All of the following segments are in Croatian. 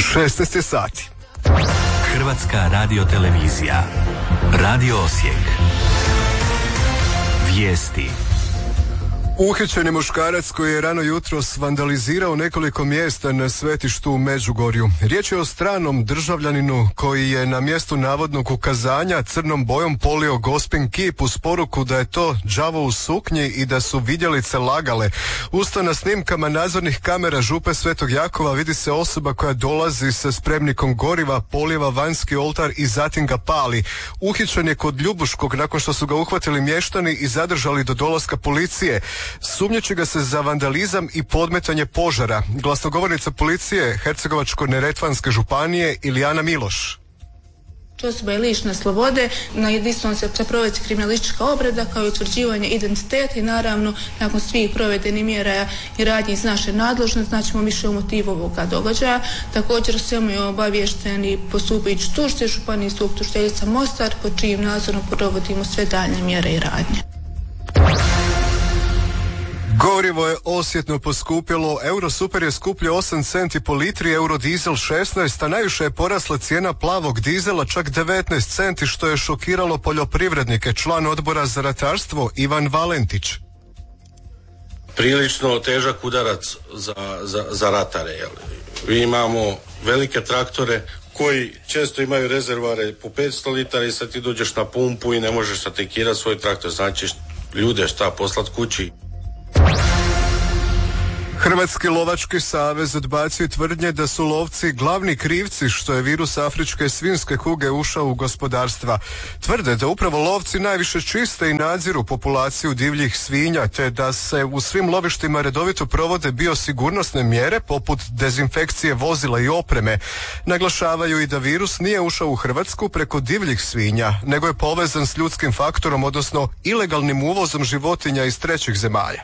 16 sati. Hrvatska radiotelevizija. Radio Osijek. Vijesti. Uhićen je muškarac koji je rano jutros vandalizirao nekoliko mjesta na svetištu u Međugorju. Riječ je o stranom državljaninu koji je na mjestu navodnog ukazanja crnom bojom polio gospin kip uz poruku da je to đavo u suknji i da su vidjelice lagale. Usto na snimkama nadzornih kamera Župe Svetog Jakova vidi se osoba koja dolazi sa spremnikom goriva, polijeva vanjski oltar i zatim ga pali. Uhićen je kod Ljubuškog nakon što su ga uhvatili mještani i zadržali do dolaska policije. Sumnjiči ga se za vandalizam i podmetanje požara. Glasnogovornica policije Hercegovačko-neretvanske županije Ilijana Miloš. Osoba je lišena slobode, na jedinstvenom se provesti kriminalistička obrada kao i utvrđivanje identiteta i naravno nakon svih provedenih mjera i radnji iz naše nadležnosti znaćemo više o motivu ovoga događaja. Također svemu je obavješteni postupajući tužitelj županijska tužiteljica Mostar pod čijim nadzorom provodimo sve daljnje mjere i radnje. Gorivo je osjetno poskupilo, Eurosuper je skuplje 8 centi po litri, Eurodizel 16, a najviše je porasla cijena plavog dizela čak 19 centi, što je šokiralo poljoprivrednike. Član odbora za ratarstvo Ivan Valentić. Prilično težak udarac za ratare. Mi imamo velike traktore koji često imaju rezervare po 500 litara i sad ti dođeš na pumpu i ne možeš atakirati svoj traktor. Znači ljude šta poslat kući. Hrvatski lovački savez odbacio tvrdnje da su lovci glavni krivci što je virus afričke svinjske kuge ušao u gospodarstva. Tvrde da upravo lovci najviše čiste i nadziru populaciju divljih svinja, te da se u svim lovištima redovito provode biosigurnosne mjere poput dezinfekcije vozila i opreme. Naglašavaju i da virus nije ušao u Hrvatsku preko divljih svinja, nego je povezan s ljudskim faktorom, odnosno ilegalnim uvozom životinja iz trećih zemalja.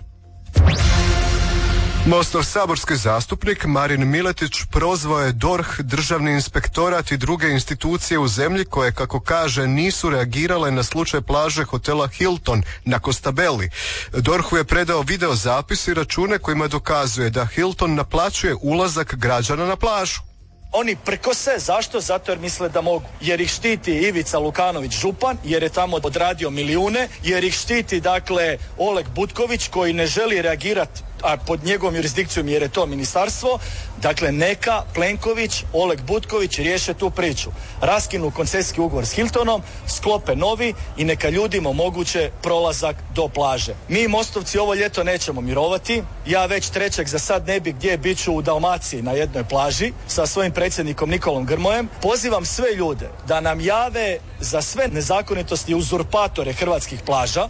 Mostov saborski zastupnik Marin Miletić prozvao je DORH, Državni inspektorat i druge institucije u zemlji koje, kako kaže, nisu reagirale na slučaj plaže hotela Hilton na Costabelli. DORH-u je predao video zapis i račune kojima dokazuje da Hilton naplaćuje ulazak građana na plažu. Oni prkose, zašto? Zato jer misle da mogu. Jer ih štiti Ivica Lukanović župan, jer je tamo odradio milijune, jer ih štiti dakle Oleg Butković koji ne želi reagirati, a pod njegovom jurisdikcijom jer je to ministarstvo. Dakle, neka Plenković, Oleg Butković riješe tu priču. Raskinu koncesijski ugovor s Hiltonom, sklope novi i neka ljudima omoguće prolazak do plaže. Mi Mostovci ovo ljeto nećemo mirovati. Ja već trećeg za sad ne bi gdje, bit ću u Dalmaciji na jednoj plaži sa svojim predsjednikom Nikolom Grmojem. Pozivam sve ljude da nam jave za sve nezakonitosti i uzurpatore hrvatskih plaža.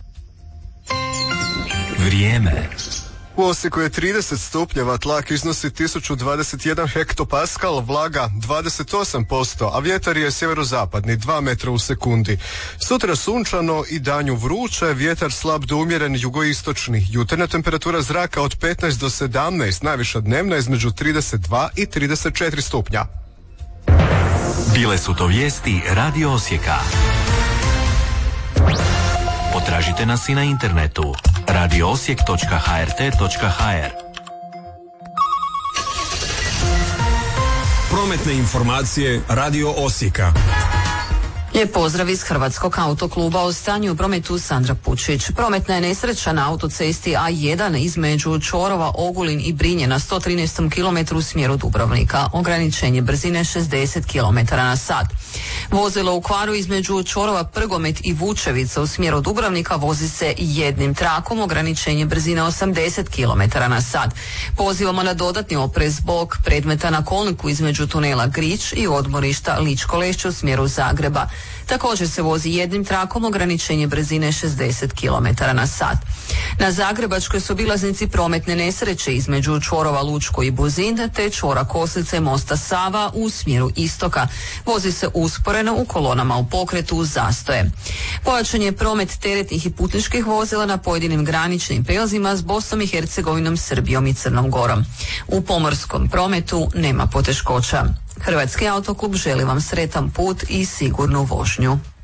Vrijeme. U Osijeku je 30 stupnjeva, tlak iznosi 1021 hektopaskal, vlaga 28%, a vjetar je sjeverozapadni 2 metra u sekundi. Sutra sunčano i danju vruće, vjetar slab do umjeren jugoistočni. Jutarnja temperatura zraka od 15 do 17, najviša dnevna između 32 i 34 stupnja. Bile su to vijesti Radio Osijeka. Potražite nas i na internetu radioosijek.hrt.hr. Prometne informacije Radio Osijeka. Lijep pozdrav iz Hrvatskog autokluba. O stanju u prometu Sandra Pučić. Prometna je nesreća na autocesti A1 između Čorova, Ogulin i Brinje na 113. km u smjeru Dubrovnika. Ograničenje brzine 60 km na sat. Vozilo u kvaru između Čorova, Prgomet i Vučevica u smjeru Dubrovnika vozi se jednim trakom. Ograničenje brzine 80 km na sat. Pozivamo na dodatni oprez zbog predmeta na kolniku između tunela Grič i odmorišta Ličko Lešće u smjeru Zagreba. Također se vozi jednim trakom, ograničenje brzine 60 km na sat. Na Zagrebačkoj su obilaznici prometne nesreće između čvorova Lučko i Buzin te čvora Koslice mosta Sava u smjeru istoka. Vozi se usporeno u kolonama u pokretu uz zastoje. Pojačan je promet teretnih i putničkih vozila na pojedinim graničnim prijelazima s Bosnom i Hercegovinom, Srbijom i Crnom Gorom. U pomorskom prometu nema poteškoća. Hrvatski autoklub želi vam sretan put i sigurnu vožnju.